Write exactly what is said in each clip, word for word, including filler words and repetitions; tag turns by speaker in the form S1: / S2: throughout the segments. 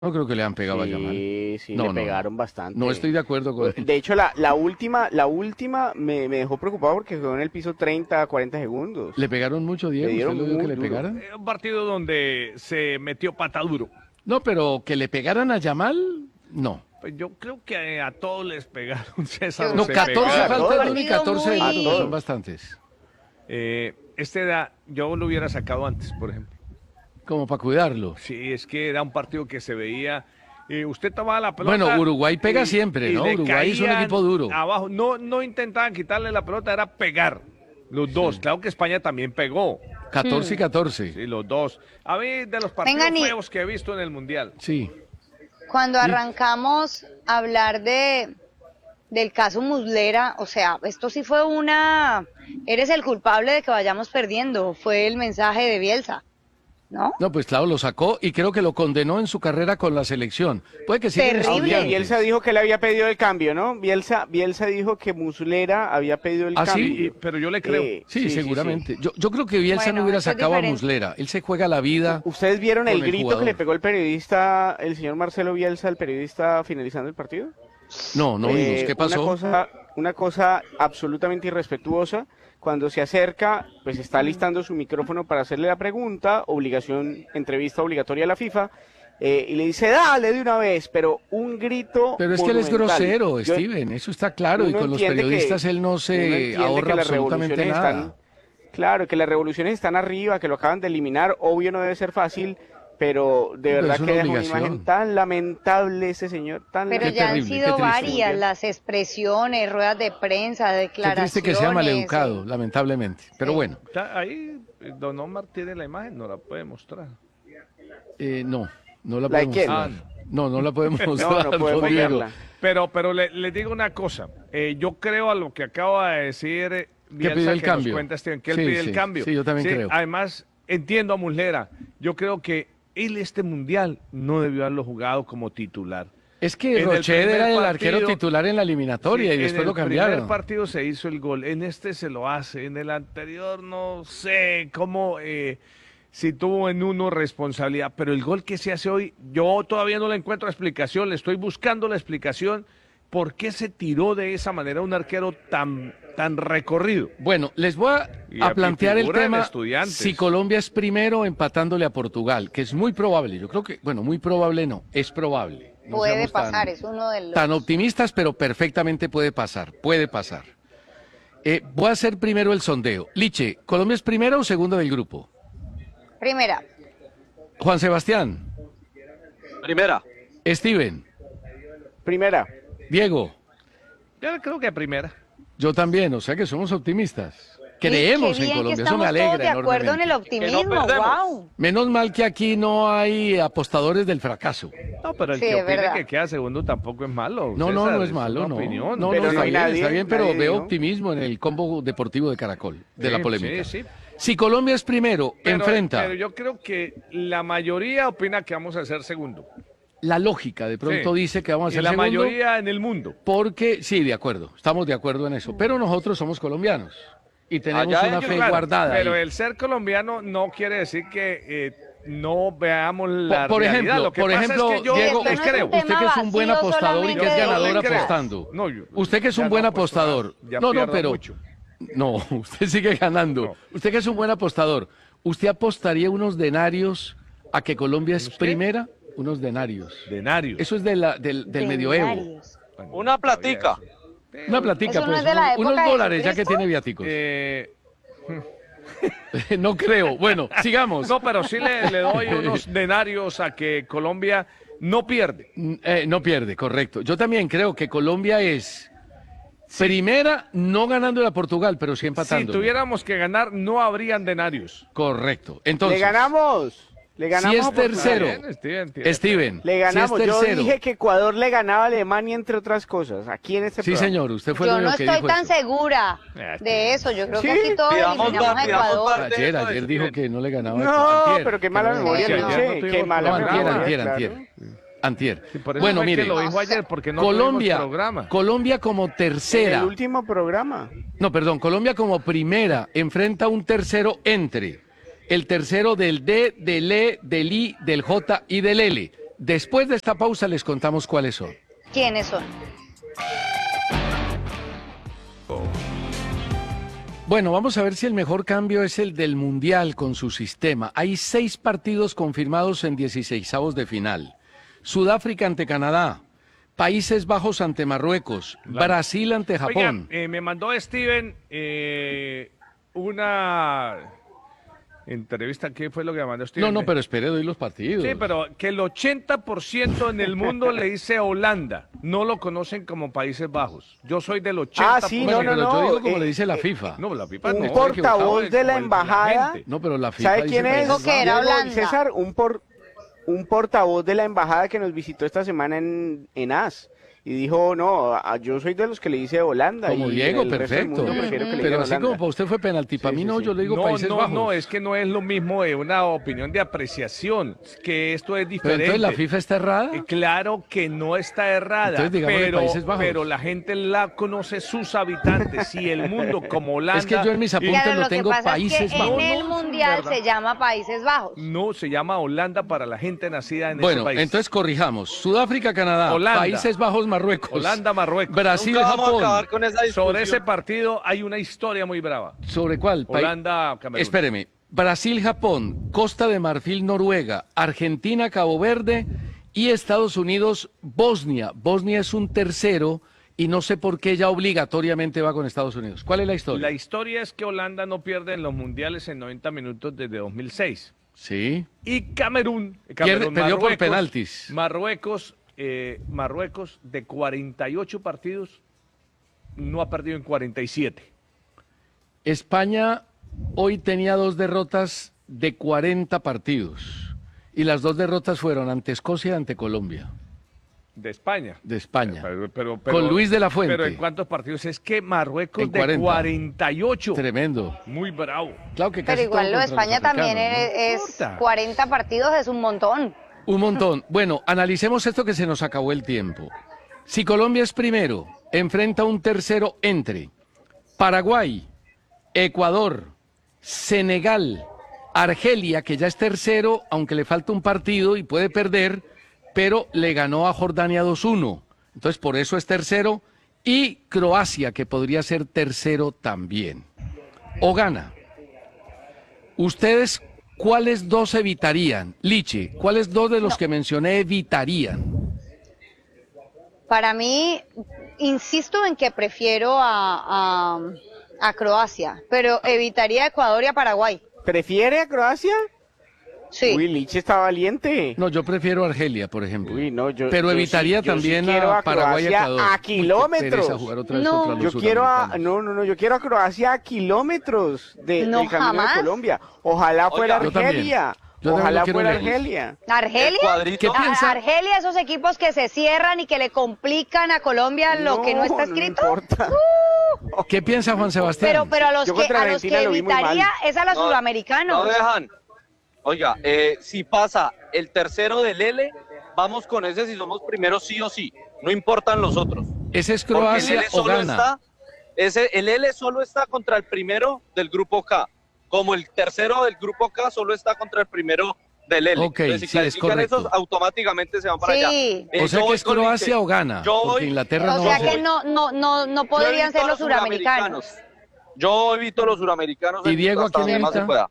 S1: No creo que le han pegado a Yamal.
S2: Sí, sí,
S1: No,
S2: le
S1: no,
S2: pegaron
S1: no.
S2: bastante.
S1: No estoy de acuerdo con...
S2: De hecho, la, la última, la última me, me dejó preocupado porque quedó en el piso treinta a cuarenta segundos.
S1: ¿Le pegaron mucho,
S2: Le
S1: Diego? ¿Usted
S2: dieron
S1: lo vio que
S2: muy
S1: le
S2: duro.
S1: pegaran?
S3: Eh, Un partido donde se metió pata duro.
S1: No, pero que le pegaran a Yamal, no.
S3: Pues yo creo que a todos les pegaron, César.
S1: No,
S3: se
S1: catorce
S3: pegaron.
S1: faltas
S2: todos.
S1: no, ni catorce de
S2: A
S1: Lugo,
S2: todos.
S1: son bastantes.
S3: Eh, este era, yo lo hubiera sacado antes, por ejemplo.
S1: Como para cuidarlo.
S3: Sí, es que era un partido que se veía. Eh, usted tomaba la pelota.
S1: Bueno, Uruguay pega siempre, ¿no?
S3: le
S1: Uruguay es un
S3: caían
S1: equipo duro.
S3: Abajo, no, no intentaban quitarle la pelota, era pegar. Los dos. Claro que España también pegó.
S1: catorce y catorce.
S3: Sí, los dos. A mí, de los partidos
S4: Vengan y-
S3: feos que he visto en el Mundial.
S1: Sí.
S4: Cuando arrancamos a hablar de del caso Muslera, o sea, esto sí fue una, eres el culpable de que vayamos perdiendo, fue el mensaje de Bielsa, ¿no?
S1: No, pues claro, lo sacó y creo que lo condenó en su carrera con la selección. Puede que siga en
S4: Terrible.
S1: Estudiantes.
S2: Bielsa dijo que le había pedido el cambio, ¿no? Bielsa, Bielsa dijo que Muslera había pedido el
S1: ¿Ah, sí?
S2: cambio.
S3: Y- pero yo le creo.
S2: Eh,
S1: Sí, seguramente. Yo, yo creo que Bielsa
S4: Bueno,
S1: no hubiera
S4: eso es
S1: sacado a
S4: diferente.
S1: Muslera. Él se juega la vida.
S2: ¿Ustedes vieron
S1: con
S2: el
S1: el
S2: grito
S1: jugador.
S2: que le pegó el periodista, el señor Marcelo Bielsa, al periodista finalizando el partido?
S1: No, no
S2: Eh,
S1: vimos. ¿Qué pasó?
S2: Una cosa, una cosa absolutamente irrespetuosa. Cuando se acerca, pues está listando su micrófono para hacerle la pregunta, obligación, entrevista obligatoria a la FIFA, eh, y le dice, dale de una vez, pero un grito
S1: Pero es que él es
S2: monumental.
S1: grosero,
S2: Yo-
S1: Steven, eso está claro. Y
S2: uno
S1: con los
S2: entiende que-
S1: periodistas él no
S2: uno
S1: se
S2: entiende que
S1: ahorra
S2: las
S1: absolutamente
S2: revoluciones
S1: nada.
S2: están- claro, que las revoluciones están arriba, que lo acaban de eliminar, obvio no debe ser fácil, pero de
S1: Pero
S2: verdad
S1: es
S2: que
S1: una
S2: deja una
S1: obligación.
S2: imagen tan lamentable ese señor, tan
S4: Pero
S1: Qué
S4: ya
S1: terrible,
S4: han
S1: qué
S4: sido
S1: triste.
S4: varias las expresiones, ruedas de prensa,
S1: Qué
S4: declaraciones.
S1: triste que sea maleducado,
S4: eh.
S1: lamentablemente. Pero
S4: Sí.
S1: bueno,
S3: Está ahí, eh, Don Omar tiene la imagen, no la puede mostrar.
S1: eh, no, no la
S2: ¿La de
S1: podemos
S2: quién?
S1: mostrar. No, no la podemos mostrar.
S2: No, no podemos
S1: don Diego.
S2: verla.
S3: Pero, pero le, le digo una cosa. eh, yo creo a lo que acaba de decir eh, Bielsa,
S1: pidió el
S3: que
S1: cambio.
S3: nos cuenta Steven, que él
S1: Sí,
S3: pide
S1: sí,
S3: el cambio.
S1: sí, yo también creo.
S3: Además, entiendo a Muslera. Yo creo que él este mundial no debió haberlo jugado como titular.
S1: Es que
S3: En el
S1: Rochet
S3: primer
S1: era el
S3: partido-
S1: arquero titular en la eliminatoria
S3: Sí,
S1: y después
S3: en
S1: lo
S3: el
S1: cambiaron.
S3: primer partido se hizo el gol, en este se lo hace, en el anterior no sé cómo, eh, si tuvo en uno responsabilidad, pero el gol que se hace hoy, yo todavía no le encuentro explicación, le estoy buscando la explicación, ¿por qué se tiró de esa manera un arquero tan, tan recorrido?
S1: Bueno, les voy a,
S3: Y
S1: a
S3: a-
S1: plantear
S3: y
S1: el
S3: figura en
S1: tema
S3: Estudiantes.
S1: si Colombia es primero empatándole a Portugal, que es muy probable. Yo creo que, bueno, muy probable no, es probable. No
S4: Puede
S1: seamos tan-
S4: pasar, es uno de los...
S1: Tan optimistas, pero perfectamente puede pasar, puede pasar. Eh, voy a hacer primero el sondeo. Liche, ¿Colombia es primero o segundo del grupo?
S4: Primera,
S1: Juan Sebastián,
S5: Primera.
S1: Steven,
S2: Primera.
S1: Diego,
S3: Yo creo que primera.
S1: yo también, o sea que somos optimistas. Creemos
S4: qué
S1: en
S4: bien
S1: Colombia,
S4: que
S1: eso me
S4: estamos
S1: alegra
S4: todos de acuerdo en el
S1: enormemente.
S4: optimismo,
S5: perdemos.
S4: wow.
S1: Menos mal que aquí no hay apostadores del fracaso.
S3: No, pero el
S4: Sí,
S3: que
S4: es
S3: opine
S4: verdad.
S3: que queda segundo tampoco es malo.
S1: No, no,
S3: César,
S1: no es malo,
S3: una
S1: no.
S3: opinión.
S1: No,
S2: Pero
S1: no,
S2: no
S1: está
S2: hay
S1: bien,
S2: nadie,
S1: está bien, pero
S2: nadie
S1: veo
S2: dijo.
S1: optimismo en el combo deportivo de Caracol, de la
S3: Sí,
S1: polémica.
S3: sí, sí.
S1: Si Colombia es primero,
S3: Pero-
S1: enfrenta
S3: Pero yo creo que la mayoría opina que vamos a ser segundo.
S1: la lógica, de pronto
S3: Sí.
S1: dice que vamos a
S3: Y
S1: ser
S3: la
S1: segundo,
S3: mayoría en el mundo.
S1: porque, sí, de acuerdo, estamos de acuerdo en eso, pero nosotros somos colombianos y tenemos
S5: Allá
S1: una
S5: ellos,
S1: fe
S3: Claro,
S1: guardada
S3: pero
S1: ahí.
S3: el ser colombiano no quiere decir que eh, no veamos la
S1: Por, por
S3: realidad.
S1: ejemplo,
S3: Lo que
S1: por
S3: pasa
S1: ejemplo,
S3: es que yo
S1: Diego,
S4: Esto no
S1: usted,
S4: es un
S1: usted que es
S4: tema
S1: un buen
S4: vacío
S1: apostador y que es
S4: solamente
S1: ganador
S3: de-
S1: apostando.
S3: No, yo-
S1: usted que es
S3: ya
S1: un
S3: no
S1: buen
S3: apuesto nada,
S1: apostador.
S3: ya
S1: No, no,
S3: pierdo
S1: pero
S3: mucho.
S1: no, usted sigue ganando.
S3: No.
S1: Usted que es un buen apostador, ¿usted apostaría unos denarios a que Colombia es
S3: ¿Unos qué?
S1: primera? Unos denarios.
S3: Denarios.
S1: Eso es de la- del, del medioevo.
S4: Denarios.
S3: Bueno,
S5: Una platica.
S3: todavía
S1: Una platica,
S4: ¿Eso no
S1: pues,
S4: es de la
S1: unos
S4: época de
S1: dólares ya que
S4: Jesucristo?
S1: tiene viáticos.
S3: Eh,
S1: no creo. Bueno, sigamos.
S3: no, pero sí le, le doy unos denarios a que Colombia no pierde.
S1: Mm, eh, no pierde, correcto. Yo también creo que Colombia es primera, no ganando a Portugal, pero sí
S3: Si
S1: empatando.
S3: tuviéramos que ganar, no habrían denarios.
S1: Correcto. Entonces,
S2: Le ganamos. Le ganamos.
S1: si es
S2: a Portugal.
S1: tercero,
S3: Bien, Steven, tiene-
S1: Steven,
S2: Le ganamos.
S1: si es
S2: Yo
S1: tercero,
S2: dije que Ecuador le ganaba a Alemania, entre otras cosas. Aquí en este
S1: sí,
S2: programa.
S1: señor, usted fue
S4: Yo
S1: el
S4: no
S1: único que
S4: estoy
S1: dijo
S4: tan
S1: eso.
S4: segura
S3: Ah,
S4: de eso. Yo creo que
S2: ¿Sí?
S4: aquí todos
S5: Pidamos
S4: eliminamos
S5: más,
S4: a
S5: pidamos
S4: Ecuador.
S5: más.
S1: Ayer,
S5: Eso,
S1: ayer dijo
S5: Steven.
S1: que no le ganaba.
S2: No,
S1: Antier,
S2: pero qué
S1: que
S2: mala
S1: no le
S2: memoria,
S1: ganaba.
S3: Ayer
S2: Luche,
S3: no tuvimos
S2: qué mala
S1: No,
S3: programa.
S1: antier,
S2: memoria.
S1: antier,
S2: claro.
S1: antier. Antier.
S3: Sí, por eso
S1: Bueno,
S3: fue
S1: mire,
S3: que lo dijo ayer, porque no
S1: Colombia,
S3: tuvimos programa.
S1: Colombia como
S2: En
S1: tercera,
S2: el último programa.
S1: no, perdón, Colombia como primera enfrenta a un tercero entre el tercero del D, del E, del I, del J y del L. Después de esta pausa les contamos cuáles son.
S4: ¿Quiénes son?
S1: Bueno, vamos a ver si el mejor cambio es el del Mundial con su sistema. Hay seis partidos confirmados en dieciseisavos de final. Sudáfrica ante Canadá, Países Bajos ante Marruecos, Brasil ante Japón.
S3: Oiga, eh, me mandó Steven eh, una entrevista. ¿Qué fue lo que me mandó Steven?
S1: No, no, pero espere, doy los partidos.
S3: Sí, pero que el ochenta por ciento en el mundo le dice Holanda. No lo conocen como Países Bajos. Yo soy del ochenta por ciento.
S2: Ah, sí, no, no,
S1: pero
S2: no.
S1: yo digo como
S2: eh,
S1: le dice la
S2: eh,
S1: FIFA.
S3: No, la FIFA
S2: Un
S3: no.
S2: portavoz de la
S3: Como el-
S2: embajada.
S3: gente.
S1: No, pero la FIFA
S2: ¿Sabe
S1: dice
S2: quién es?
S1: Países
S4: Dijo que era
S2: Diego y
S4: Holanda.
S2: César, un, por, un portavoz de la embajada que nos visitó esta semana en, en A S. Y dijo, no, a- yo soy de los que le dice Holanda.
S1: Como
S2: y
S1: Diego,
S2: el resto del
S1: perfecto.
S2: mundo prefiero que le
S1: Pero
S2: digan
S1: así
S2: Holanda.
S1: como para usted fue penalti, para
S2: Sí,
S1: mí
S2: sí,
S1: no,
S2: sí.
S1: yo le digo
S3: No,
S1: Países
S3: no,
S1: Bajos.
S3: no, es que no es lo mismo de una opinión de apreciación, que esto es
S1: Pero
S3: diferente.
S1: entonces la FIFA está errada.
S3: Eh, Claro que no está errada,
S1: Entonces, digámosle
S3: pero,
S1: Países Bajos.
S3: pero la gente la conoce sus habitantes y el mundo como Holanda.
S1: Es que yo en mis
S3: y-
S1: apuntes
S4: Claro,
S1: lo
S4: lo que
S1: tengo
S4: pasa
S1: Países
S4: es que
S1: Bajos.
S4: en el
S3: No, no,
S4: Mundial
S3: ¿verdad?
S4: se llama Países Bajos.
S3: No, se llama Holanda para la gente nacida en
S1: Bueno,
S3: ese país.
S1: entonces corrijamos. Sudáfrica, Canadá,
S3: Holanda.
S1: Países Bajos, Marruecos.
S3: Holanda, Marruecos.
S1: Brasil,
S5: Nunca vamos a
S1: Japón.
S5: acabar con esa discusión.
S3: Sobre ese partido hay una historia muy brava.
S1: ¿Sobre cuál? Pa-
S3: Holanda, Camerún.
S1: Espéreme. Brasil, Japón, Costa de Marfil, Noruega, Argentina, Cabo Verde y Estados Unidos, Bosnia. Bosnia es un tercero y no sé por qué ya obligatoriamente va con Estados Unidos. ¿Cuál es la historia?
S3: La historia es que Holanda no pierde en los mundiales en noventa minutos desde dos mil seis.
S1: Sí.
S3: Y Camerún,
S1: Pierde-
S3: Camerún
S1: perdió por
S3: Marruecos,
S1: penaltis.
S3: Marruecos, eh, Marruecos de cuarenta y ocho partidos no ha perdido en cuarenta y siete.
S1: España hoy tenía dos derrotas de cuarenta partidos y las dos derrotas fueron ante Escocia y ante Colombia,
S3: De España.
S1: de España.
S3: Pero- pero-
S1: Con
S3: pero-
S1: Luis de la Fuente.
S3: Pero ¿en cuántos partidos? Es que Marruecos
S1: En
S3: de
S1: cuarenta.
S3: cuarenta y ocho.
S1: Tremendo.
S3: Muy bravo.
S1: Claro que
S4: Pero
S1: casi
S4: igual
S1: todo
S4: lo de
S1: contra los
S4: España también
S1: africanos, ¿no?
S4: es, es
S3: importa.
S4: cuarenta partidos, es un montón.
S1: Un montón. Bueno, analicemos esto que se nos acabó el tiempo. Si Colombia es primero, enfrenta un tercero entre Paraguay, Ecuador, Senegal, Argelia, que ya es tercero, aunque le falta un partido y puede perder, pero le ganó a Jordania dos uno. Entonces, por eso es tercero. Y Croacia, que podría ser tercero también. O gana. ¿Ustedes cuáles dos evitarían? Liche, ¿cuáles dos de los que mencioné evitarían?
S4: Para mí, insisto en que prefiero a, a, a Croacia, pero evitaría a Ecuador y a Paraguay.
S2: ¿Prefiere a Croacia?
S4: Sí.
S2: Uy, Liche está valiente.
S1: No, yo prefiero Argelia, por ejemplo.
S2: Uy, no, yo-
S1: Pero
S2: yo
S1: evitaría
S2: sí- yo sí
S1: también
S2: quiero
S1: a,
S2: a
S1: Paraguay y
S2: Croacia
S1: Ecuador.
S2: a
S1: Uy, qué
S2: kilómetros.
S1: pereza jugar otra vez
S4: No.
S1: contra los
S2: Yo quiero a,
S1: sudamericanos.
S2: no, no, no, yo quiero a Croacia a kilómetros de,
S4: No,
S2: del camino
S4: jamás.
S2: de Colombia. Ojalá fuera
S1: Yo también.
S2: Argelia.
S1: Yo también
S2: Ojalá
S1: lo quiero
S2: fuera
S1: lejos.
S2: Argelia.
S4: ¿Argelia?
S5: El cuadrito.
S1: ¿Qué
S4: A-
S1: piensa?
S4: Argelia, esos equipos que se cierran y que le complican a Colombia lo que no está escrito.
S2: No importa.
S1: ¿Qué piensa Juan Sebastián?
S4: Pero, pero a los
S2: Yo
S4: que,
S2: contra
S4: a los
S2: Argentina
S4: que
S2: lo vi muy
S4: evitaría
S2: mal.
S4: es a los
S5: No,
S4: sudamericanos.
S5: No dejan. Oiga, eh, si pasa el tercero del L, vamos con ese si somos primeros sí o sí. No importan los otros.
S1: ¿Ese es
S5: Porque el
S1: Croacia
S5: L
S1: o
S5: solo
S1: gana?
S5: está, ese, el L solo está contra el primero del grupo K. Como el tercero del grupo K solo está contra el primero del L.
S1: Ok,
S5: Entonces, si
S1: sí, es
S5: califican
S1: correcto.
S5: esos, automáticamente se van para
S4: Sí.
S5: allá. Eh,
S1: O sea
S5: yo
S1: que
S5: voy
S1: es
S5: con
S1: Croacia
S5: Liche.
S1: o gana.
S5: Yo
S1: Porque
S5: voy-
S1: Inglaterra
S4: O
S1: no
S4: sea
S1: va a
S4: que
S1: ser.
S4: no, no, no, no
S5: Yo
S4: podrían
S5: evito
S4: ser
S5: a
S4: los suramericanos.
S5: Yo evito a los suramericanos.
S1: ¿Y
S5: en-
S1: Diego, a
S5: hasta
S1: quién
S5: donde más
S1: evita?
S5: se pueda.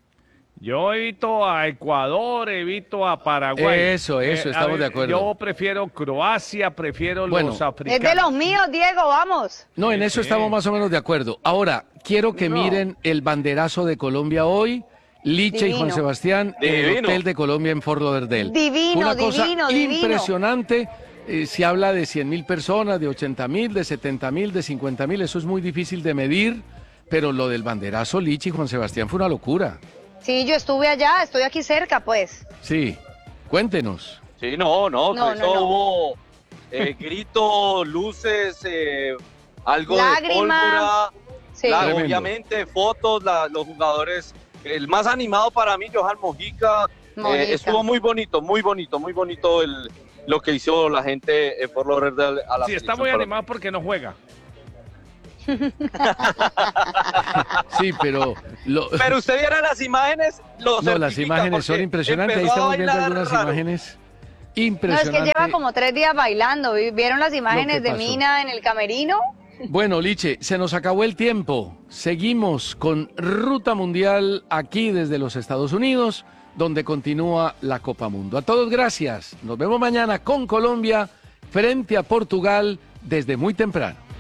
S3: Yo evito a Ecuador, evito a Paraguay.
S1: Eso, eso,
S3: a
S1: estamos de acuerdo.
S3: Yo prefiero Croacia, prefiero
S1: Bueno.
S3: los
S4: Es
S3: africanos.
S4: de los míos, Diego, vamos.
S1: No, en eso
S3: Sí.
S1: estamos más o menos de acuerdo. Ahora, quiero que
S2: No.
S1: miren el banderazo de Colombia hoy. Liche y Juan
S4: Divino.
S1: Sebastián en el
S5: Divino.
S1: Hotel de Colombia en Fort Lauderdale.
S4: Divino,
S1: Una cosa
S4: divino, divino.
S1: impresionante. Eh, se habla de cien mil personas, de ochenta mil, de setenta mil, de cincuenta mil. Eso es muy difícil de medir. Pero lo del banderazo, Liche y Juan Sebastián, fue una locura.
S4: Sí, yo estuve allá, estoy aquí cerca, pues.
S1: Sí, cuéntenos.
S5: Sí, no, no,
S4: No,
S5: con eso
S4: no, no.
S5: hubo eh, gritos, luces, eh, algo
S4: Lágrima.
S5: de pólvora,
S4: Sí.
S5: la-
S1: Tremendo.
S5: obviamente fotos, la- los jugadores, el más animado para mí, Johan Mojica, eh,
S4: Mojica.
S5: estuvo muy bonito, muy bonito, muy bonito el, lo que hizo la gente en Fort Lauderdale a la
S3: Sí, está
S5: selección
S3: muy
S5: colombiana.
S3: animado porque no juega.
S1: Sí, pero... lo-
S5: Pero usted viera las imágenes, lo
S1: No, las
S5: certifica,
S1: imágenes son
S5: porque
S1: impresionantes. Ahí
S5: empezó a
S1: estamos viendo
S5: bailar
S1: algunas
S5: raro.
S1: imágenes.
S4: No, es
S1: Impresionante.
S4: que lleva como tres días bailando. ¿Vieron las imágenes de
S1: pasó.
S4: Mina en el camerino?
S1: Bueno, Liche, se nos acabó el tiempo. Seguimos con Ruta Mundial aquí desde los Estados Unidos, donde continúa la Copa Mundo. A todos gracias. Nos vemos mañana con Colombia frente a Portugal desde muy temprano.